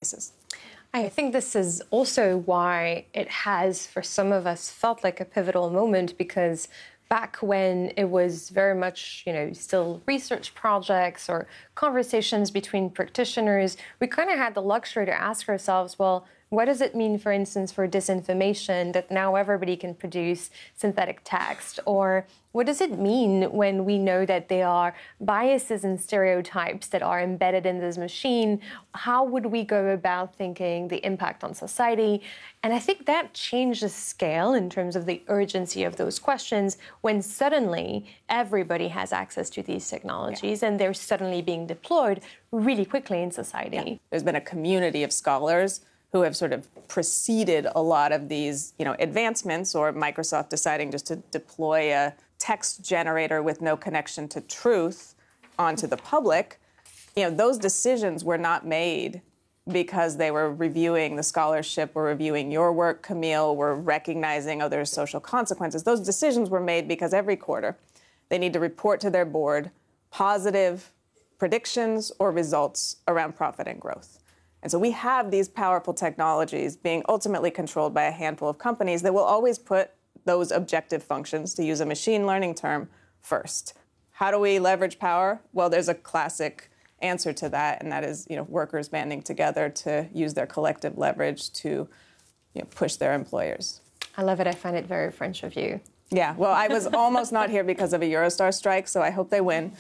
biases. I think this is also why it has, for some of us, felt like a pivotal moment, because back when it was very much, still research projects or conversations between practitioners, we kind of had the luxury to ask ourselves, well, what does it mean, for instance, for disinformation that now everybody can produce synthetic text? Or what does it mean when we know that there are biases and stereotypes that are embedded in this machine? How would we go about thinking the impact on society? And I think that changed the scale in terms of the urgency of those questions when suddenly everybody has access to these technologies and they're suddenly being deployed really quickly in society. Yeah. There's been a community of scholars who have sort of preceded a lot of these, advancements, or Microsoft deciding just to deploy a text generator with no connection to truth onto the public. Those decisions were not made because they were reviewing the scholarship or reviewing your work, Camille, were recognizing, there's social consequences. Those decisions were made because every quarter they need to report to their board positive predictions or results around profit and growth. And so we have these powerful technologies being ultimately controlled by a handful of companies that will always put those objective functions, to use a machine learning term, first. How do we leverage power? Well, there's a classic answer to that, and that is, workers banding together to use their collective leverage to, push their employers. I love it. I find it very French of you. Yeah, well, I was almost not here because of a Eurostar strike, so I hope they win.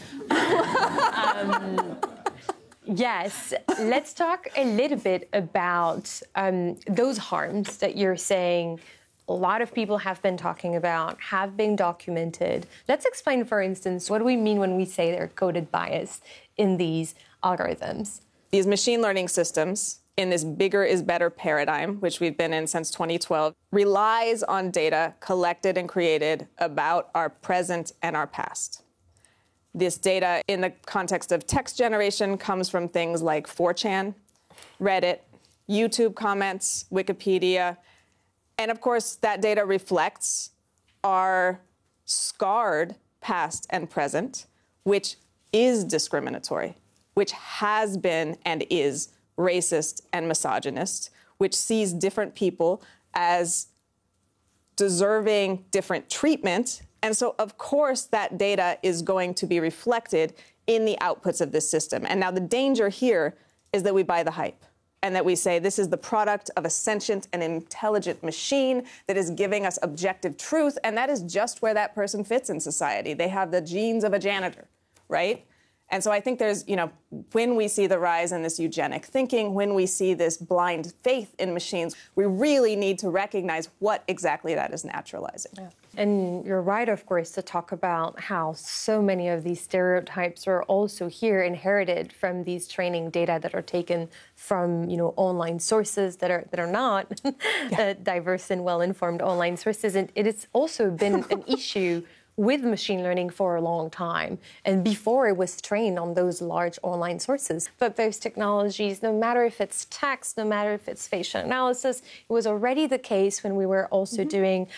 Yes, let's talk a little bit about those harms that you're saying a lot of people have been talking about, have been documented. Let's explain, for instance, what do we mean when we say there's coded bias in these algorithms? These machine learning systems, in this bigger is better paradigm, which we've been in since 2012, relies on data collected and created about our present and our past. This data, in the context of text generation, comes from things like 4chan, Reddit, YouTube comments, Wikipedia. And of course, that data reflects our scarred past and present, which is discriminatory, which has been and is racist and misogynist, which sees different people as deserving different treatment. And so, of course, that data is going to be reflected in the outputs of this system. And now the danger here is that we buy the hype and that we say this is the product of a sentient and intelligent machine that is giving us objective truth. And that is just where that person fits in society. They have the genes of a janitor, right? And so I think there's, when we see the rise in this eugenic thinking, when we see this blind faith in machines, we really need to recognize what exactly that is naturalizing. Yeah. And you're right, of course, to talk about how so many of these stereotypes are also here inherited from these training data that are taken from, online sources that are not diverse and well-informed online sources. And it has also been an issue with machine learning for a long time, and before it was trained on those large online sources. But those technologies, no matter if it's text, no matter if it's facial analysis, it was already the case when we were also doing,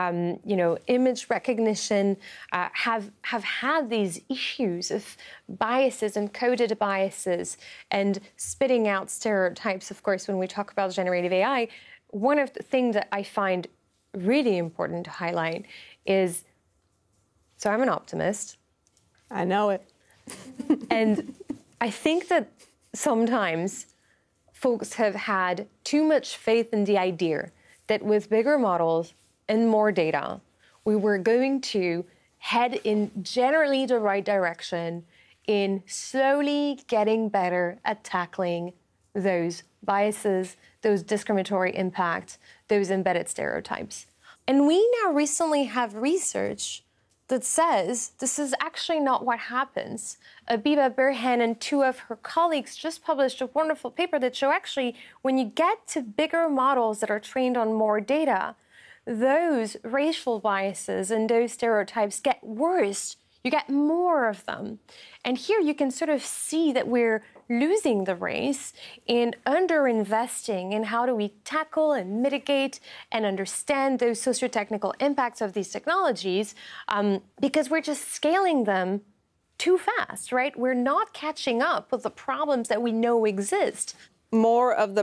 image recognition, have had these issues of biases and coded biases and spitting out stereotypes. Of course, when we talk about generative AI, one of the things that I find really important to highlight is, so I'm an optimist. I know it. And I think that sometimes folks have had too much faith in the idea that with bigger models and more data, we were going to head in generally the right direction in slowly getting better at tackling those biases, those discriminatory impacts, those embedded stereotypes. And we now recently have research that says this is actually not what happens. Abiba Birhan and two of her colleagues just published a wonderful paper that show actually when you get to bigger models that are trained on more data, those racial biases and those stereotypes get worse. You get more of them. And here you can sort of see that we're losing the race in underinvesting in how do we tackle and mitigate and understand those socio-technical impacts of these technologies, because we're just scaling them too fast, right? We're not catching up with the problems that we know exist. More of the